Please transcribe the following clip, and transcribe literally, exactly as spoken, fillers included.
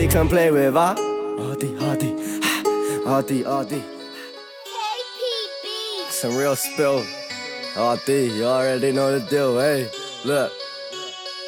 come play with, huh? Audi, Audi, Audi, Audi. Some real spill. Audi, you already know the deal, hey. Look.